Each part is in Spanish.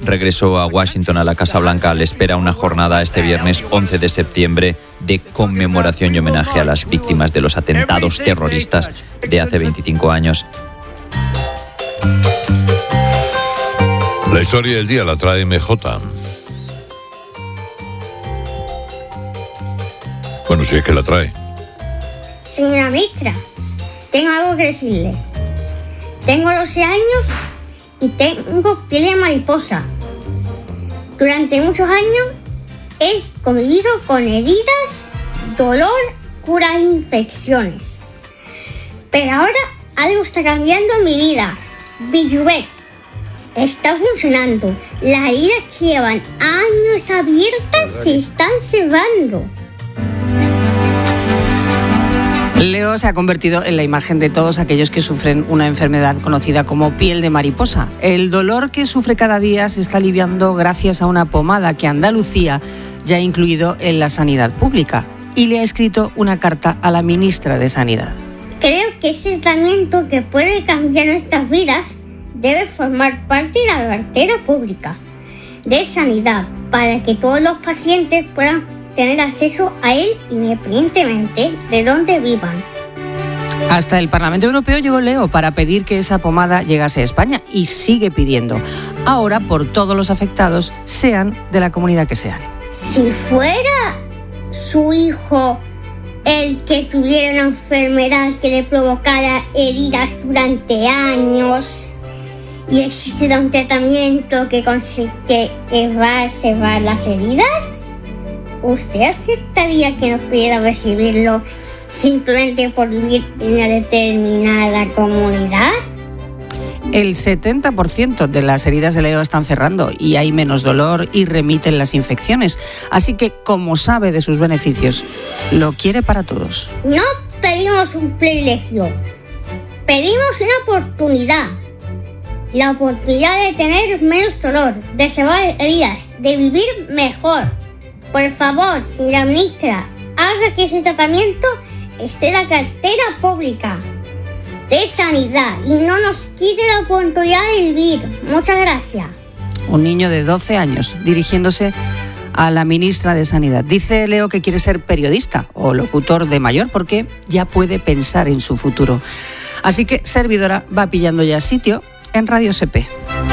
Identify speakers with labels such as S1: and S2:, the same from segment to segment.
S1: regresó a Washington, a la Casa Blanca. Le espera una jornada este viernes 11 de septiembre de conmemoración y homenaje a las víctimas de los atentados terroristas de hace 25 años.
S2: La historia del día la trae MJ. Bueno, si es que la trae.
S3: Señora ministra, tengo algo que decirle. Tengo 12 años y tengo piel de mariposa. Durante muchos años he convivido con heridas, dolor, cura infecciones. Pero ahora algo está cambiando en mi vida. Bijuvet está funcionando. Las heridas que llevan años abiertas se están cerrando.
S4: Leo se ha convertido en la imagen de todos aquellos que sufren una enfermedad conocida como piel de mariposa. El dolor que sufre cada día se está aliviando gracias a una pomada que Andalucía ya ha incluido en la sanidad pública y le ha escrito una carta a la ministra de Sanidad.
S3: Creo que ese tratamiento que puede cambiar nuestras vidas debe formar parte de la cartera pública de sanidad para que todos los pacientes puedan tener acceso a él independientemente de dónde vivan.
S4: Hasta el Parlamento Europeo llegó Leo para pedir que esa pomada llegase a España y sigue pidiendo. Ahora por todos los afectados, sean de la comunidad que sean.
S3: Si fuera su hijo el que tuviera una enfermedad que le provocara heridas durante años y existiera un tratamiento que consigue cerrar las heridas, ¿usted aceptaría que no pudiera recibirlo simplemente por vivir en una determinada comunidad?
S4: El 70% de las heridas de Leo están cerrando y hay menos dolor y remiten las infecciones. Así que, como sabe de sus beneficios, lo quiere para todos.
S3: No pedimos un privilegio, pedimos una oportunidad. La oportunidad de tener menos dolor, de cerrar heridas, de vivir mejor. Por favor, señora ministra, haga que ese tratamiento esté en la cartera pública de sanidad y no nos quite la oportunidad de vivir. Muchas gracias.
S4: Un niño de 12 años dirigiéndose a la ministra de Sanidad. Dice Leo que quiere ser periodista o locutor de mayor porque ya puede pensar en su futuro. Así que servidora va pillando ya sitio en Radio SP.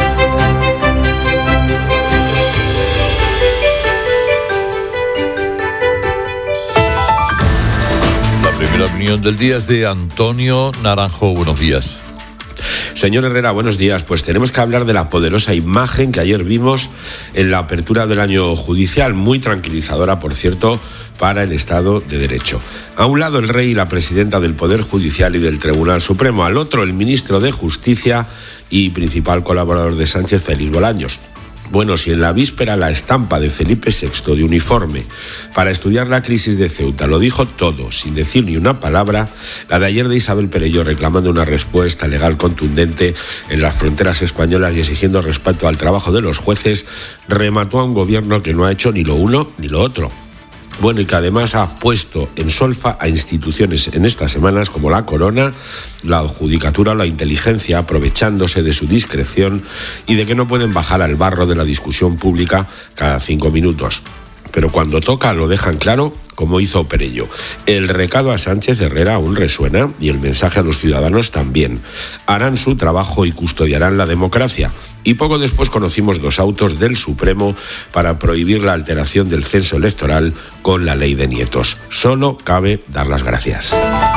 S2: La opinión del día es de Antonio Naranjo. Buenos días.
S5: Señor Herrera, buenos días. Pues tenemos que hablar de la poderosa imagen que ayer vimos en la apertura del año judicial, muy tranquilizadora, por cierto, para el Estado de Derecho. A un lado el rey y la presidenta del Poder Judicial y del Tribunal Supremo, al otro el ministro de Justicia y principal colaborador de Sánchez, Félix Bolaños. Bueno, si en la víspera la estampa de Felipe VI de uniforme para estudiar la crisis de Ceuta lo dijo todo, sin decir ni una palabra, la de ayer de Isabel Perelló reclamando una respuesta legal contundente en las fronteras españolas y exigiendo respeto al trabajo de los jueces, remató a un gobierno que no ha hecho ni lo uno ni lo otro. Bueno, y que además ha puesto en solfa a instituciones en estas semanas como la Corona, la Judicatura o la Inteligencia, aprovechándose de su discreción y de que no pueden bajar al barro de la discusión pública cada 5 minutos. Pero cuando toca lo dejan claro, como hizo Perelló. El recado a Sánchez Herrera aún resuena y el mensaje a los ciudadanos también. Harán su trabajo y custodiarán la democracia. Y poco después conocimos 2 autos del Supremo para prohibir la alteración del censo electoral con la ley de nietos. Solo cabe dar las gracias.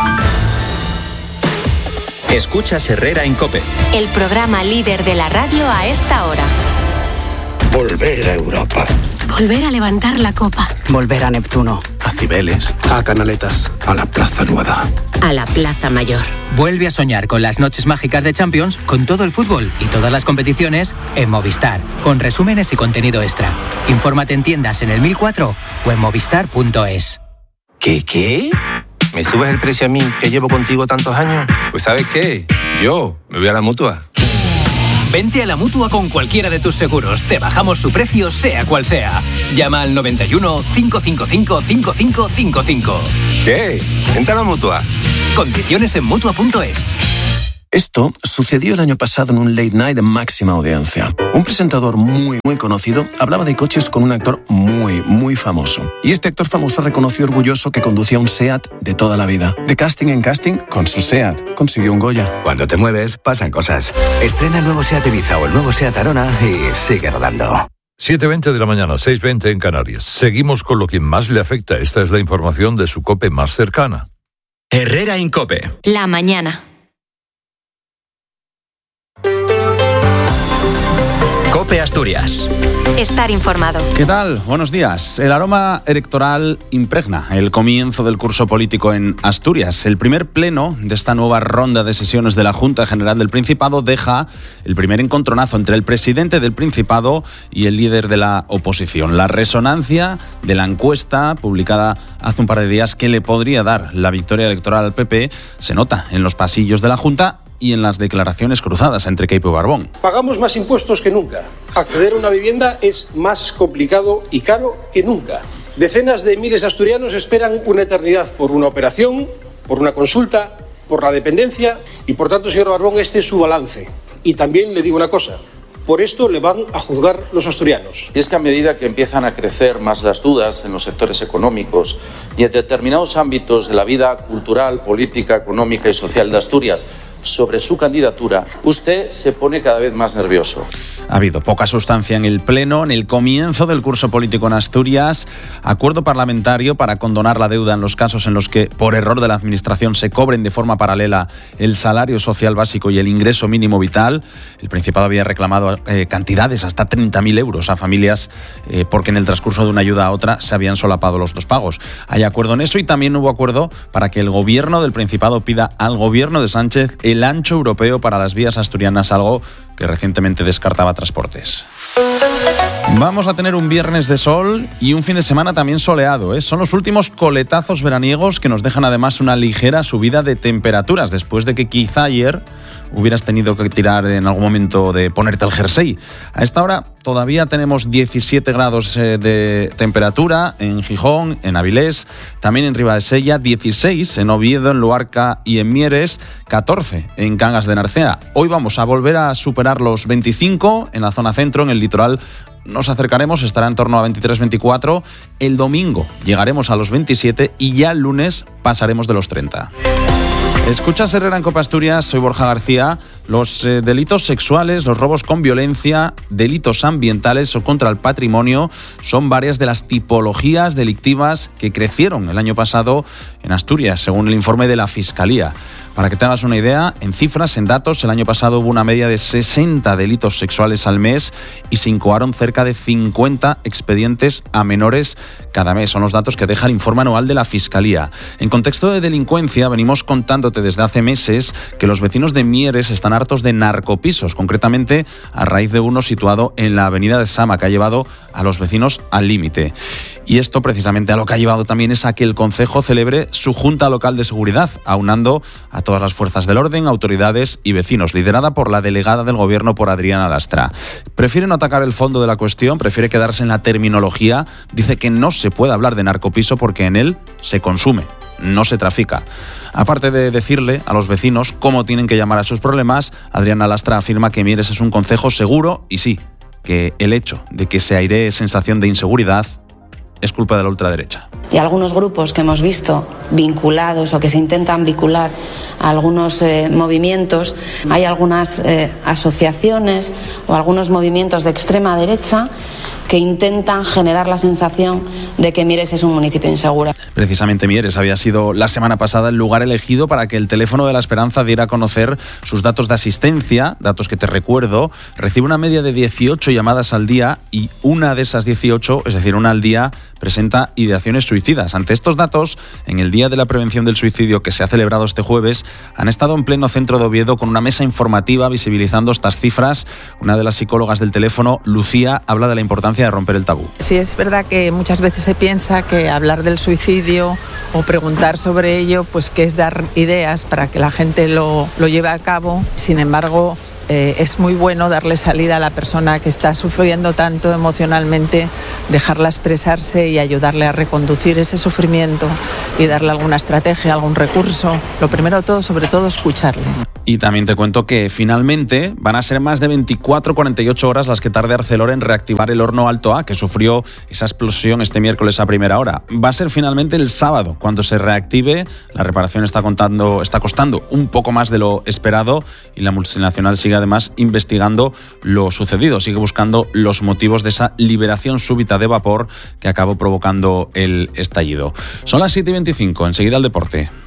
S6: Escuchas Herrera en COPE.
S7: El programa líder de la radio a esta hora.
S8: Volver a Europa.
S9: Volver a levantar la copa.
S10: Volver a Neptuno.
S8: A Cibeles. A Canaletas. A la Plaza Nueva.
S7: A la Plaza Mayor.
S10: Vuelve a soñar con las noches mágicas de Champions, con todo el fútbol y todas las competiciones en Movistar, con resúmenes y contenido extra. Infórmate en tiendas en el 1004 o en movistar.es.
S11: ¿Qué? ¿Me subes el precio a mí, que llevo contigo tantos años? Pues ¿sabes qué? Yo me voy a la Mutua.
S12: Vente a la Mutua con cualquiera de tus seguros. Te bajamos su precio, sea cual sea. Llama al 91 555 5555.
S11: ¿Qué? Vente a la Mutua.
S12: Condiciones en Mutua.es.
S8: Esto sucedió el año pasado en un late night de máxima audiencia. Un presentador muy conocido hablaba de coches con un actor muy famoso. Y este actor famoso reconoció orgulloso que conducía un SEAT de toda la vida. De casting en casting, con su SEAT consiguió un Goya.
S13: Cuando te mueves, pasan cosas. Estrena el nuevo SEAT Ibiza o el nuevo SEAT Arona y sigue rodando.
S2: 7:20 de la mañana, 6:20 en Canarias. Seguimos con lo que más le afecta. Esta es la información de su COPE más cercana.
S6: Herrera Incope.
S7: La mañana.
S6: COPE Asturias.
S7: Estar informado.
S14: ¿Qué tal? Buenos días. El aroma electoral impregna el comienzo del curso político en Asturias. El primer pleno de esta nueva ronda de sesiones de la Junta General del Principado deja el primer encontronazo entre el presidente del Principado y el líder de la oposición. La resonancia de la encuesta publicada hace un par de días que le podría dar la victoria electoral al PP se nota en los pasillos de la Junta y en las declaraciones cruzadas entre Queipo y Barbón.
S15: Pagamos más impuestos que nunca. Acceder a una vivienda es más complicado y caro que nunca. Decenas de miles de asturianos esperan una eternidad por una operación, por una consulta, por la dependencia y por tanto, señor Barbón, este es su balance. Y también le digo una cosa. Por esto le van a juzgar los asturianos.
S16: Y es que a medida que empiezan a crecer más las dudas en los sectores económicos y en determinados ámbitos de la vida cultural, política, económica y social de Asturias sobre su candidatura, usted se pone cada vez más nervioso.
S14: Ha habido poca sustancia en el Pleno, en el comienzo del curso político en Asturias, acuerdo parlamentario para condonar la deuda en los casos en los que, por error de la Administración, se cobren de forma paralela el salario social básico y el ingreso mínimo vital. El Principado había reclamado cantidades hasta 30.000 euros a familias porque en el transcurso de una ayuda a otra se habían solapado los dos pagos. Hay acuerdo en eso y también hubo acuerdo para que el Gobierno del Principado pida al Gobierno de Sánchez el ancho europeo para las vías asturianas, algo que recientemente descartaba Transportes. Vamos a tener un viernes de sol y un fin de semana también soleado, ¿eh? Son los últimos coletazos veraniegos que nos dejan además una ligera subida de temperaturas, después de que quizá ayer hubieras tenido que tirar en algún momento de ponerte el jersey. A esta hora todavía tenemos 17 grados de temperatura en Gijón, en Avilés, también en Ribadesella, 16 en Oviedo, en Luarca y en Mieres, 14 en Cangas de Narcea. Hoy vamos a volver a superar los 25 en la zona centro, en el litoral. Nos acercaremos, estará en torno a 23-24. El domingo llegaremos a los 27 y ya el lunes pasaremos de los 30. Escuchas Herrera en Copa Asturias, soy Borja García. Los delitos sexuales, los robos con violencia, delitos ambientales o contra el patrimonio son varias de las tipologías delictivas que crecieron el año pasado en Asturias, según el informe de la Fiscalía. Para que te hagas una idea, en cifras, en datos, el año pasado hubo una media de 60 delitos sexuales al mes y se incoaron cerca de 50 expedientes a menores cada mes. Son los datos que deja el informe anual de la Fiscalía. En contexto de delincuencia, venimos contándote desde hace meses que los vecinos de Mieres están hartos de narcopisos, concretamente a raíz de uno situado en la avenida de Sama, que ha llevado a los vecinos al límite. Y esto precisamente a lo que ha llevado también es a que el Concejo celebre su Junta Local de Seguridad, aunando a todas las fuerzas del orden, autoridades y vecinos, liderada por la delegada del Gobierno, por Adriana Lastra. Prefiere no atacar el fondo de la cuestión, prefiere quedarse en la terminología. Dice que no se puede hablar de narcopiso porque en él se consume, no se trafica. Aparte de decirle a los vecinos cómo tienen que llamar a sus problemas, Adriana Lastra afirma que Mieres es un concejo seguro y sí, que el hecho de que se airee sensación de inseguridad es culpa de la ultraderecha.
S17: Y algunos grupos que hemos visto vinculados o que se intentan vincular a algunos movimientos, hay algunas asociaciones o algunos movimientos de extrema derecha que intentan generar la sensación de que Mieres es un municipio inseguro.
S14: Precisamente Mieres había sido la semana pasada el lugar elegido para que el teléfono de la Esperanza diera a conocer sus datos de asistencia, datos que te recuerdo, recibe una media de 18 llamadas al día y una de esas 18, es decir, una al día, presenta ideaciones suicidas. Ante estos datos, en el Día de la Prevención del Suicidio que se ha celebrado este jueves, han estado en pleno centro de Oviedo con una mesa informativa visibilizando estas cifras. Una de las psicólogas del teléfono, Lucía, habla de la importancia de romper el tabú.
S18: Sí, es verdad que muchas veces se piensa que hablar del suicidio o preguntar sobre ello, pues que es dar ideas para que la gente lo lleve a cabo. Sin embargo, es muy bueno darle salida a la persona que está sufriendo tanto emocionalmente, dejarla expresarse y ayudarle a reconducir ese sufrimiento y darle alguna estrategia, algún recurso. Lo primero de todo, sobre todo, escucharle.
S14: Y también te cuento que finalmente van a ser más de 24-48 horas las que tarde Arcelor en reactivar el horno Alto A, que sufrió esa explosión este miércoles a primera hora. Va a ser finalmente el sábado cuando se reactive. La reparación está costando un poco más de lo esperado y la multinacional sigue además investigando lo sucedido, sigue buscando los motivos de esa liberación súbita de vapor que acabó provocando el estallido. Son las 7:25, enseguida el deporte.